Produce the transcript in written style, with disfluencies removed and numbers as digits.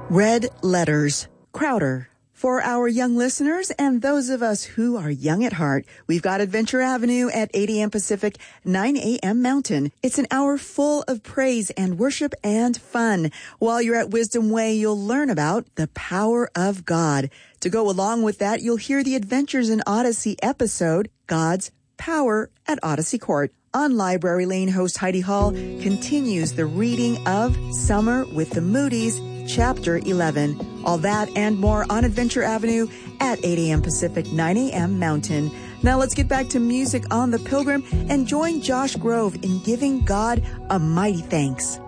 Red Letters, Crowder. For our young listeners and those of us who are young at heart, we've got Adventure Avenue at 8 a.m. Pacific, 9 a.m. Mountain. It's an hour full of praise and worship and fun. While you're at Wisdom Way, you'll learn about the power of God. To go along with that, you'll hear the Adventures in Odyssey episode, God's Power at Odyssey Court. On Library Lane, host Heidi Hall continues the reading of Summer with the Moody's, Chapter 11. All that and more on Adventure Avenue at 8 a.m. Pacific, 9 a.m. Mountain. Now let's get back to music on the Pilgrim and join Josh Grove in giving God a mighty thanks.